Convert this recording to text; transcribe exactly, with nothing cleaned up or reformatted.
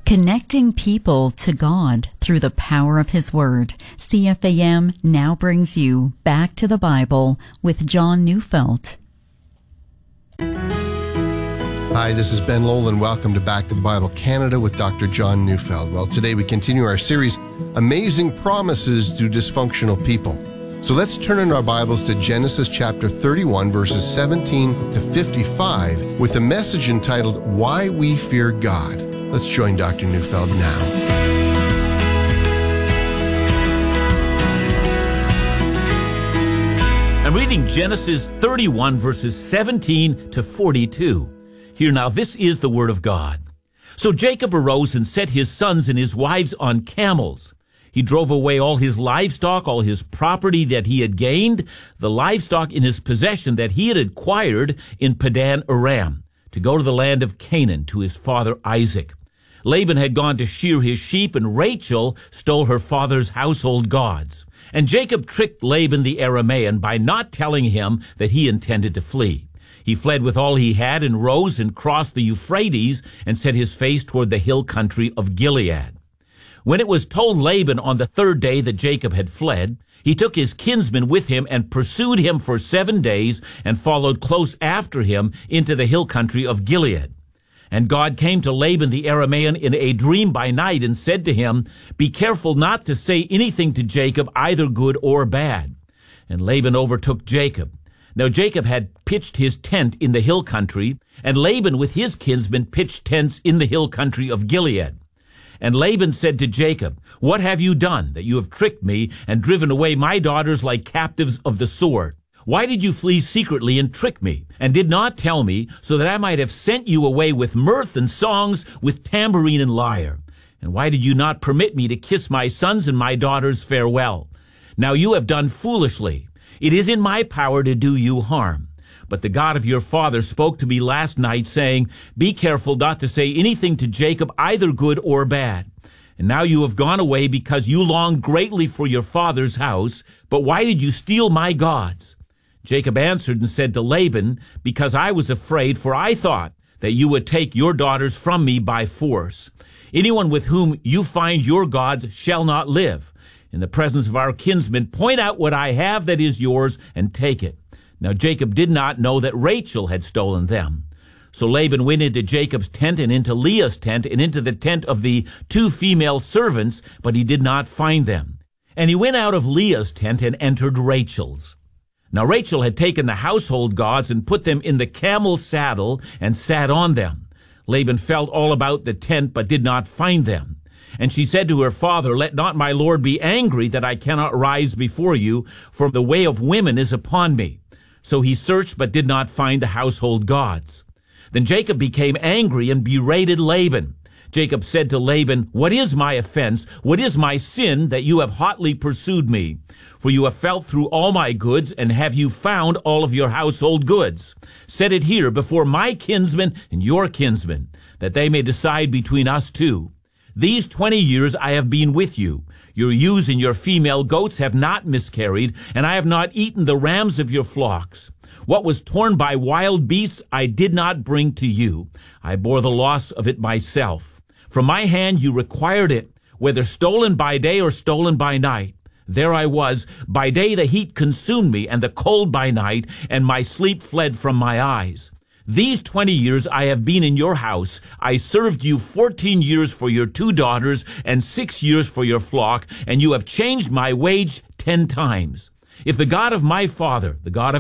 Connecting people to God through the power of His Word. C F A M now brings you Back to the Bible with John Neufeld. Hi, this is Ben Lowell, and welcome to Back to the Bible Canada with Doctor John Neufeld. Well, today we continue our series, Amazing Promises to Dysfunctional People. So let's turn in our Bibles to Genesis chapter thirty-one, verses seventeen to fifty-five, with a message entitled, Why We Fear God. Let's join Doctor Neufeld now. I'm reading Genesis thirty-one, verses seventeen to forty-two. Here now, this is the word of God. So Jacob arose and set his sons and his wives on camels. He drove away all his livestock, all his property that he had gained, the livestock in his possession that he had acquired in Padan Aram, to go to the land of Canaan to his father Isaac. Laban had gone to shear his sheep, and Rachel stole her father's household gods. And Jacob tricked Laban the Aramean by not telling him that he intended to flee. He fled with all he had and rose and crossed the Euphrates and set his face toward the hill country of Gilead. When it was told Laban on the third day that Jacob had fled, he took his kinsmen with him and pursued him for seven days and followed close after him into the hill country of Gilead. And God came to Laban the Aramean in a dream by night and said to him, Be careful not to say anything to Jacob, either good or bad. And Laban overtook Jacob. Now Jacob had pitched his tent in the hill country, and Laban with his kinsmen pitched tents in the hill country of Gilead. And Laban said to Jacob, What have you done, that you have tricked me and driven away my daughters like captives of the sword? Why did you flee secretly and trick me, and did not tell me, so that I might have sent you away with mirth and songs, with tambourine and lyre? And why did you not permit me to kiss my sons and my daughters farewell? Now you have done foolishly. It is in my power to do you harm. But the God of your father spoke to me last night, saying, Be careful not to say anything to Jacob, either good or bad. And now you have gone away because you longed greatly for your father's house. But why did you steal my gods? Jacob answered and said to Laban, Because I was afraid, for I thought that you would take your daughters from me by force. Anyone with whom you find your gods shall not live. In the presence of our kinsmen, point out what I have that is yours and take it. Now Jacob did not know that Rachel had stolen them. So Laban went into Jacob's tent and into Leah's tent and into the tent of the two female servants, but he did not find them. And he went out of Leah's tent and entered Rachel's. Now Rachel had taken the household gods and put them in the camel's saddle and sat on them. Laban felt all about the tent, but did not find them. And she said to her father, Let not my lord be angry that I cannot rise before you, for the way of women is upon me. So he searched, but did not find the household gods. Then Jacob became angry and berated Laban. Jacob said to Laban, What is my offense? What is my sin that you have hotly pursued me? For you have felt through all my goods, and have you found all of your household goods? Set it here before my kinsmen and your kinsmen, that they may decide between us two. These twenty years I have been with you. Your ewes and your female goats have not miscarried, and I have not eaten the rams of your flocks. What was torn by wild beasts I did not bring to you. I bore the loss of it myself. From my hand you required it, whether stolen by day or stolen by night. There I was. By day the heat consumed me, and the cold by night, and my sleep fled from my eyes. These twenty years I have been in your house. I served you fourteen years for your two daughters, and six years for your flock, and you have changed my wage ten times. If the God of my father, the God of